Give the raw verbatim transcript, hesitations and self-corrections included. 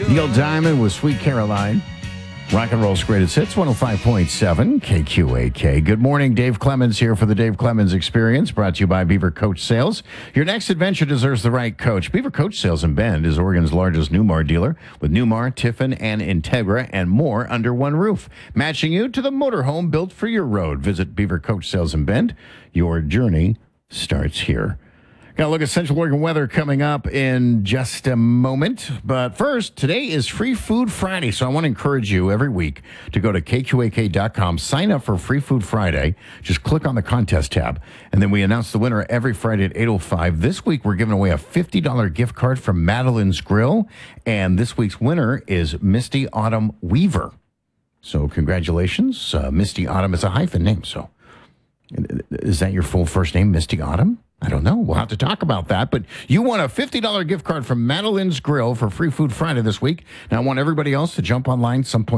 Neil Diamond with Sweet Caroline. Rock and Roll's greatest hits, one oh five point seven K Q A K. Good morning, Dave Clemens here for the Dave Clemens Experience, brought to you by Beaver Coach Sales. Your next adventure deserves the right coach. Beaver Coach Sales in Bend is Oregon's largest Newmar dealer, with Newmar, Tiffin, and Integra, and more under one roof, matching you to the motorhome built for your road. Visit Beaver Coach Sales in Bend. Your journey starts here. Got a look at Central Oregon weather coming up in just a moment. But first, today is Free Food Friday, so I want to encourage you every week to go to K Q A K dot com, sign up for Free Food Friday. Just click on the contest tab, and then we announce the winner every Friday at eight oh five. This week, we're giving away a fifty dollars gift card from Madeline's Grill, and this week's winner is Misty Autumn Weaver. So congratulations. Uh, Misty Autumn is a hyphen name, so is that your full first name, Misty Autumn? I don't know. We'll have to talk about that. But you won a fifty dollars gift card from Madeline's Grill for Free Food Friday this week. Now, I want everybody else to jump online some point.